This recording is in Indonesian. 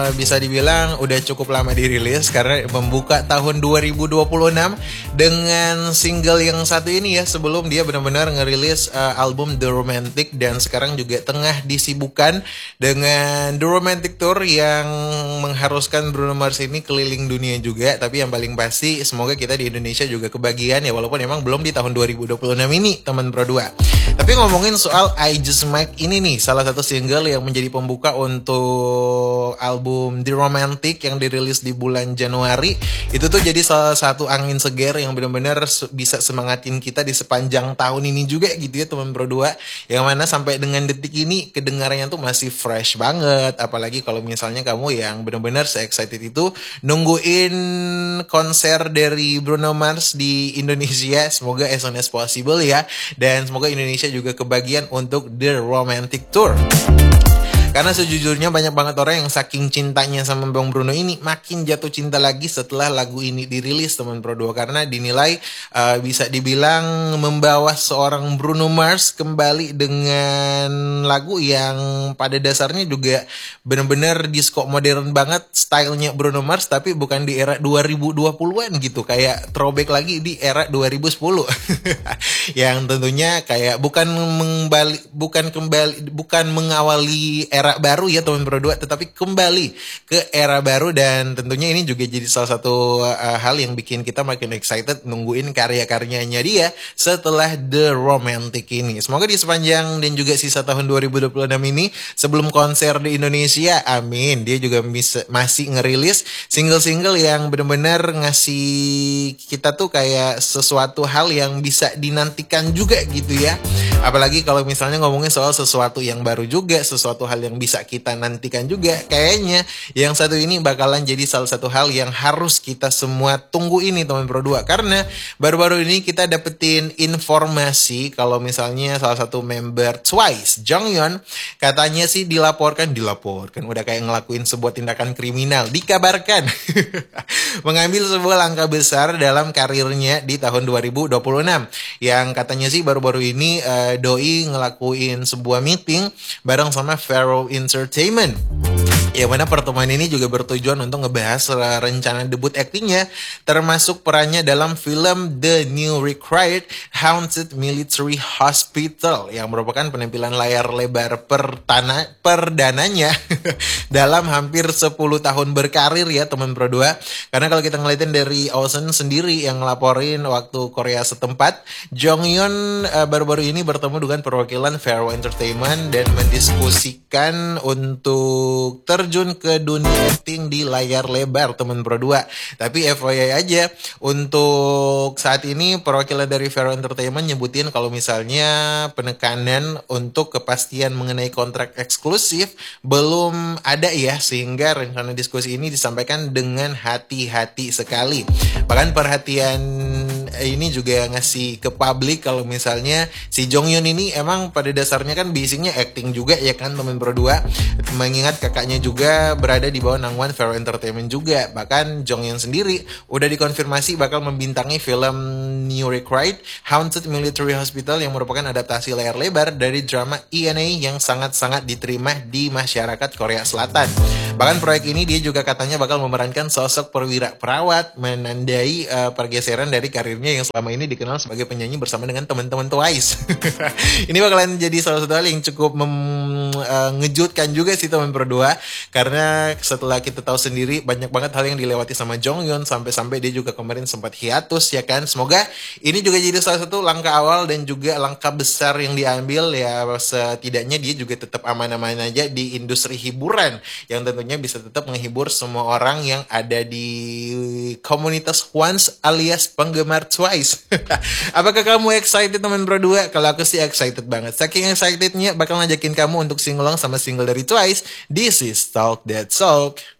bisa dibilang udah cukup lama dirilis karena membuka tahun 2026 dengan single yang satu ini ya. Sebelum dia benar-benar ngerilis album The Romantic, dan sekarang juga tengah disibukkan dengan The Romantic Tour yang mengharuskan Bruno Mars ini keliling dunia juga. Tapi yang paling pasti semoga kita di Indonesia juga kebagian ya, walaupun emang belum di tahun 2026 ini teman Pro 2. Tapi ngomongin soal I Just Might ini nih, salah satu single yang menjadi pembuka untuk album The Romantic yang dirilis di bulan Januari. Itu tuh jadi salah satu angin segar yang benar-benar bisa semangatin kita di sepanjang tahun ini juga gitu ya teman Pro 2. Yang mana sampai dengan detik ini kedengarannya tuh masih fresh banget. Apalagi kalau misalnya kamu yang benar-benar se-excited itu nungguin konser dari Bruno Mars di Indonesia. Semoga as soon as possible ya. Dan semoga Indonesia juga kebagian untuk The Romantic Tour. Karena sejujurnya banyak banget orang yang saking cintanya sama Bang Bruno ini makin jatuh cinta lagi setelah lagu ini dirilis teman Pro 2. Karena dinilai bisa dibilang membawa seorang Bruno Mars kembali dengan lagu yang pada dasarnya juga benar-benar disco modern banget stylenya Bruno Mars, tapi bukan di era 2020-an gitu, kayak throwback lagi di era 2010. Yang tentunya kayak bukan mengawali era baru ya teman Pro 2, tetapi kembali ke era baru. Dan tentunya ini juga jadi salah satu hal yang bikin kita makin excited nungguin karya-karyanya dia setelah The Romantic ini. Semoga di sepanjang dan juga sisa tahun 2026 ini sebelum konser di Indonesia, amin, dia juga masih ngerilis single-single yang benar-benar ngasih kita tuh kayak sesuatu hal yang bisa dinantikan juga gitu ya. Apalagi kalau misalnya ngomongin soal sesuatu yang baru juga, sesuatu hal yang bisa kita nantikan juga, kayaknya yang satu ini bakalan jadi salah satu hal yang harus kita semua tunggu ini teman Pro 2. Karena baru-baru ini kita dapetin informasi kalau misalnya salah satu member Twice, Jonghyun, katanya sih dilaporkan udah kayak ngelakuin sebuah tindakan kriminal, dikabarkan mengambil sebuah langkah besar dalam karirnya di tahun 2026. Yang katanya sih baru-baru ini Doi ngelakuin sebuah meeting bareng sama Pharaoh Entertainment. Ya, mana pertemuan ini juga bertujuan untuk ngebahas rencana debut aktingnya, termasuk perannya dalam film The New Recruit Haunted Military Hospital yang merupakan penampilan layar lebar perdananya dalam hampir 10 tahun berkarir ya teman Pro 2. Karena kalau kita ngeliatin dari Ocean sendiri yang ngelaporin waktu Korea setempat, Jonghyun baru-baru ini bertemu dengan perwakilan Pharaoh Entertainment dan mendiskusikan untuk terjun ke dunia acting di layar lebar teman Pro 2. Tapi FYI aja, untuk saat ini perwakilan dari Pharaoh Entertainment nyebutin kalau misalnya penekanan untuk kepastian mengenai kontrak eksklusif belum ada ya, sehingga rencana diskusi ini disampaikan dengan hati-hati sekali. Bahkan perhatian ini juga ngasih ke publik kalau misalnya si Jonghyun ini emang pada dasarnya kan basicnya acting juga ya kan teman Pro 2. Mengingat kakaknya juga berada di bawah naungan Pharaoh Entertainment juga. Bahkan Jonghyun sendiri udah dikonfirmasi bakal membintangi film New Recruit Haunted Military Hospital yang merupakan adaptasi layar lebar dari drama ENA yang sangat-sangat diterima di masyarakat Korea Selatan. Bahkan proyek ini dia juga katanya bakal memerankan sosok perwira perawat, menandai pergeseran dari karirnya yang selama ini dikenal sebagai penyanyi bersama dengan teman-teman Twice. Ini bakalan jadi salah satu hal yang cukup mengejutkan juga sih teman Pro 2, karena setelah kita tahu sendiri banyak banget hal yang dilewati sama Jonghyun sampai-sampai dia juga kemarin sempat hiatus ya kan. Semoga ini juga jadi salah satu langkah awal dan juga langkah besar yang diambil ya, setidaknya dia juga tetap aman-aman aja di industri hiburan yang tentunya bisa tetap menghibur semua orang yang ada di komunitas Once alias penggemar Twice. Apakah kamu excited teman Pro 2? Kalau aku sih excited banget. Saking excitednya bakal ngajakin kamu untuk singalong sama single dari Twice. This is Talk That Talk.